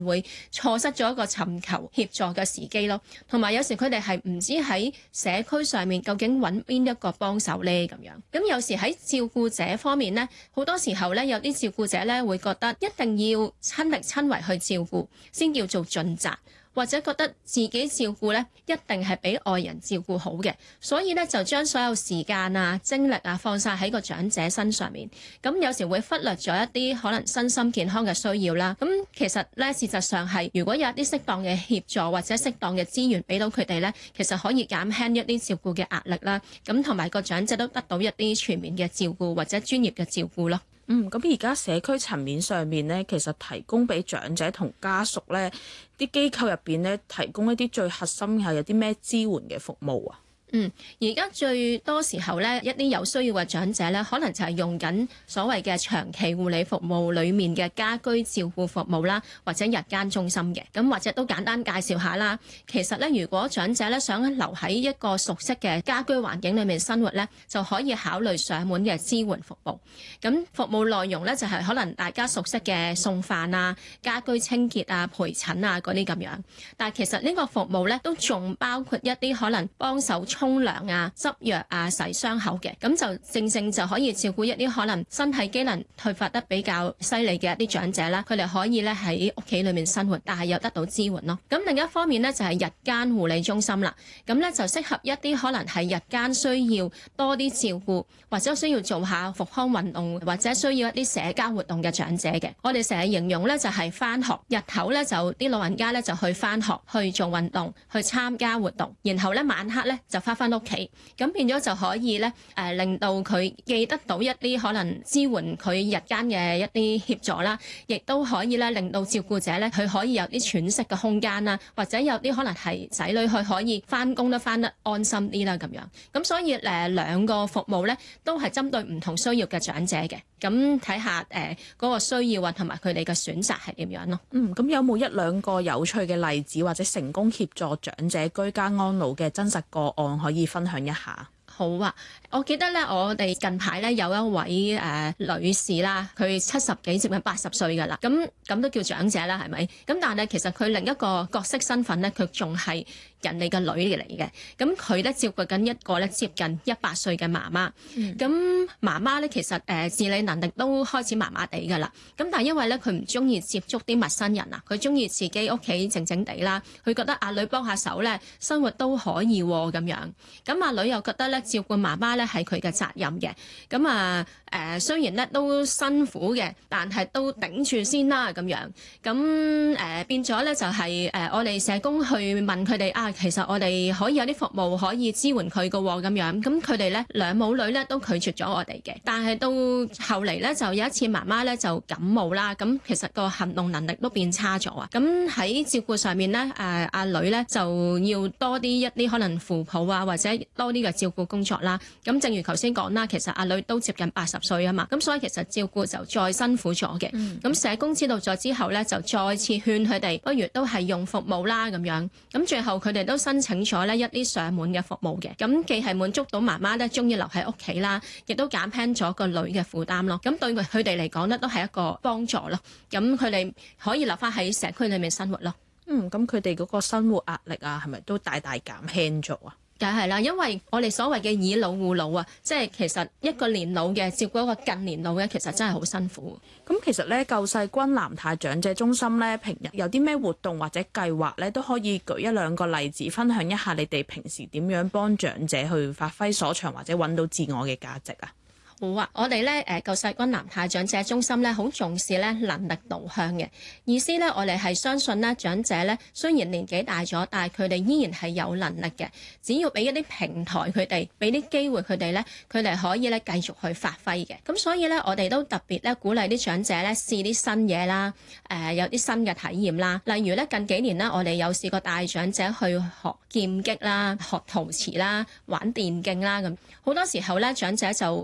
會錯失咗一個尋求協助嘅時機咯。同埋有時佢哋係唔知喺社區上面究竟揾邊一個幫手呢咁樣。咁有時喺照顧者方面呢，好多時候呢，有啲照顧者呢會覺得一定要親力親為去照顧先叫做盡責，或者覺得自己照顧呢一定係比外人照顧好嘅，所以呢就將所有時間啊、精力啊放晒喺個長者身上面。咁有時會忽略咗一啲可能身心健康嘅需要啦。咁其實呢，事實上係如果有一啲適當嘅協助或者適當嘅資源俾到佢哋呢，其實可以減輕一啲照顧嘅壓力啦。咁同埋個長者都得到一啲全面嘅照顧或者專業嘅照顧咯。 咁而家社區層面上面咧，其實提供俾長者同家屬咧，啲機構入邊咧，提供一啲最核心係有啲咩支援嘅服務啊？ 而家最多時候咧，一啲有需要嘅長者咧，可能就係用緊所謂嘅長期護理服務裡面嘅家居照顧服務啦，或者日間中心嘅。咁或者都簡單介紹下啦。其實咧，如果長者咧想留喺一個熟悉嘅家居環境裡面生活咧，就可以考慮上門嘅支援服務。咁服務內容咧就係可能大家熟悉嘅送飯啊、家居清潔啊、陪診啊嗰啲咁樣。但係其實呢個服務咧都仲包括一啲可能幫手沖涼啊、執藥啊、洗傷口嘅，咁就正正就可以照顧一啲可能身體機能退化得比較犀利嘅一啲長者啦。佢哋可以咧喺屋企裏面生活，但係又得到支援咯。咁另一方面呢，就係日間護理中心啦。咁咧就適合一啲可能係日間需要多啲照顧，或者需要做下復康運動，或者需要一啲社交活動嘅長者嘅。我哋成日形容咧就係返學日頭咧就啲老人家咧就去返學去做運動去參加活動，然後咧晚黑咧就返屋企，咁變咗就可以咧令到佢記得到一啲可能支援佢日間嘅一啲協助啦，亦都可以咧令到照顧者咧佢可以有啲喘息嘅空間啦，或者有啲可能係仔女佢可以返工都返得安心啲啦咁樣。咁所以兩個服務咧都係針對唔同需要嘅長者嘅，咁睇下嗰個需要啊同埋佢哋嘅選擇係點樣咯。 咁有冇一兩個有趣嘅例子或者成功協助長者居家安老嘅真實個案可以分享一下？ 好啊，我記得咧，我哋近排咧有一位女士啦，佢70幾接近80歲㗎啦，咁都叫長者啦，係咪？咁但係其實佢另一個角色身份咧，佢仲係人哋嘅女嚟嘅。咁佢咧照顧緊一個咧接近100歲嘅媽媽。咁媽媽咧其實自理能力都開始麻麻地㗎啦。咁但係因為咧佢唔中意接觸啲陌生人啊，佢中意自己屋企靜靜地啦。佢覺得阿女幫下手咧，生活都可以喎咁樣。咁阿女又覺得咧，照顧媽媽咧係佢嘅責任嘅，咁雖然咧都辛苦嘅，但係都頂住先啦咁樣。咁變咗咧就係我哋社工去問佢哋啊，其實我哋可以有啲服務可以支援佢㗎喎咁樣。咁佢哋咧兩母女咧都拒絕咗我哋嘅，但係到後嚟咧就有一次媽媽咧就感冒啦，咁其實個行動能力都變差咗啊。咁喺照顧上面咧阿女咧就要多啲一啲可能扶抱啊，或者多啲嘅照顧工作啦。咁正如頭先講啦，其實阿女都接近80歲啊嘛，咁所以其實照顧就再辛苦咗嘅。咁社工知道咗之後咧，就再次勸佢哋，不如都係用服務啦咁樣。咁最後佢哋都申請咗呢一啲上門嘅服務嘅。咁既係滿足到媽媽咧中意留喺屋企啦，亦都減輕咗個女嘅負擔咯。咁對佢哋嚟講咧，都係一個幫助咯。咁佢哋可以留翻喺社區裏面生活咯。 咁佢哋嗰個生活壓力啊，係咪都大大減輕咗啊？ 梗係啦，因為我哋所謂嘅以老護老啊，即係其實一個年老嘅照顧一個近年老嘅，其實真係好辛苦。 咁其實咧，救世軍南太長者中心咧，平日有啲咩活動或者計劃咧，都可以舉一兩個例子分享一下，你哋平時點樣幫長者去發揮所長或者揾到自我嘅價值啊？ 好啊！我哋咧救世軍南太長者中心咧，好重視咧能力導向嘅意思咧。我哋係相信咧長者咧雖然年紀大咗，但係佢哋依然係有能力嘅。只要俾一啲平台佢哋，俾啲機會佢哋咧，佢哋可以咧繼續去發揮嘅。咁所以咧，我哋都特別咧鼓勵啲長者咧試啲新嘢啦，有啲新嘅體驗啦。例如咧近幾年咧，我哋有試過帶長者去學劍擊啦、學陶瓷啦、玩電競啦咁。好多時候咧，長者就初時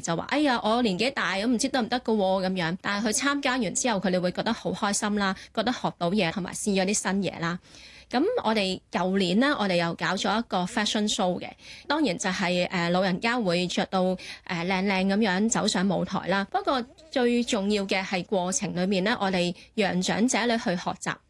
就話：哎呀，我年紀大咁唔知得唔得㗎喎咁樣。但係佢參加完之後，佢哋會覺得好開心啦，覺得學到嘢同埋試咗啲新嘢啦。咁我哋舊年呢，我哋又搞咗一個 fashion show 嘅，當然就係老人家會着到靚靚咁樣走上舞台啦。不過最重要嘅係過程裏面呢，我哋讓長者咧去學習